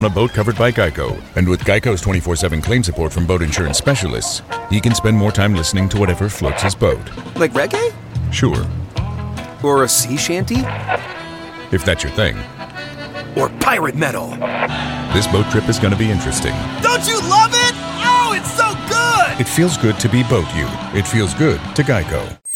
a boat covered by Geico. And with Geico's 24/7 claim support from boat insurance specialists, he can spend more time listening to whatever floats his boat. Like reggae? Sure. Or a sea shanty? If that's your thing. Or pirate metal? This boat trip is going to be interesting. Don't you love it? Oh, it's so good! It feels good to be Boat You. It feels good to Geico.